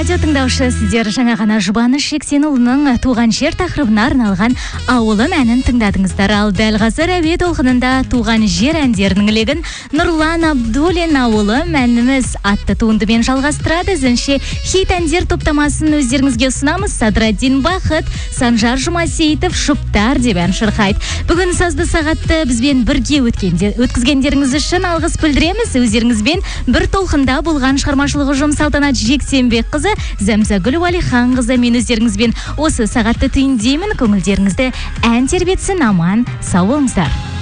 Радио тыңдаушы, сіздер жаңа ғана Жұбаныш Жексенұлының туған жер тақырыбына арналған ауылым әнін тыңдадыңыздар. Ал дәл қазір әуе толқынында туған жер әндерінің легін Нұрлан Абдуллин ауылым әніміз атты туындымен жалғастырады. Ізінше хит әндер топтамасын өздеріңізге ұсынамыз. Садраддин Бақыт, Санжар Жұмасейтов Шұптар деп ән шырқайды. Бүгін сазды сағатты бізбен бірге өткізгендеріңіз үшін алғыс білдіреміз. Өздеріңізбен бір толқында болған шығармашылығы ұжым Салтанат Жексенбек қызы, Зәмзагүл Уәлихан қызы, мен өздеріңізбен осы сағатты түйіндеймін. Көңілдеріңізді ән тербетсін, аман сау болыңыздар.